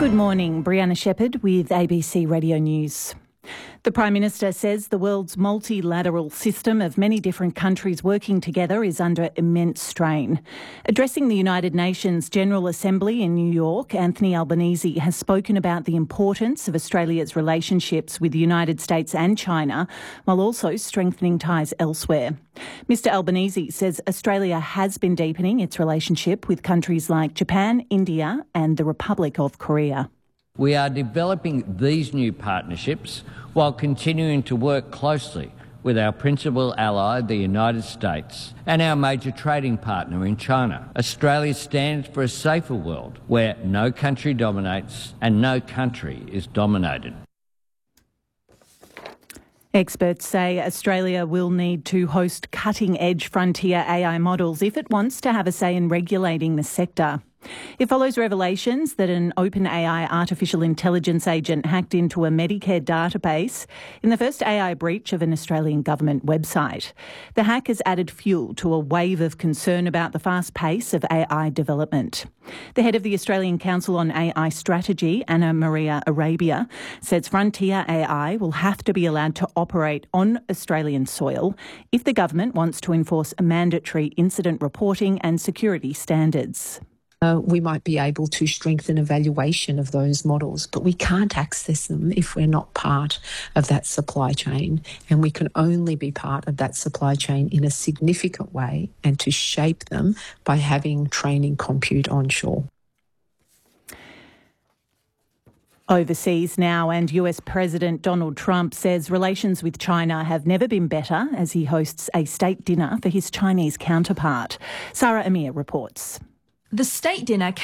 Good morning, Brianna Shepherd with ABC Radio News. The Prime Minister says the world's multilateral system of many different countries working together is under immense strain. Addressing the United Nations General Assembly in New York, Anthony Albanese has spoken about the importance of Australia's relationships with the United States and China, while also strengthening ties elsewhere. Mr Albanese says Australia has been deepening its relationship with countries like Japan, India and the Republic of Korea. We are developing these new partnerships while continuing to work closely with our principal ally, the United States, and our major trading partner in China. Australia stands for a safer world where no country dominates and no country is dominated. Experts say Australia will need to host cutting-edge frontier AI models if it wants to have a say in regulating the sector. It follows revelations that an OpenAI artificial intelligence agent hacked into a Medicare database in the first AI breach of an Australian government website. The hack has added fuel to a wave of concern about the fast pace of AI development. The head of the Australian Council on AI Strategy, Anna Maria Arabia, says frontier AI will have to be allowed to operate on Australian soil if the government wants to enforce mandatory incident reporting and security standards. We might be able to strengthen evaluation of those models, but we can't access them if we're not part of that supply chain. And we can only be part of that supply chain in a significant way and to shape them by having training compute onshore. Overseas now, and US President Donald Trump says relations with China have never been better as he hosts a state dinner for his Chinese counterpart. Sarah Amir reports. The state dinner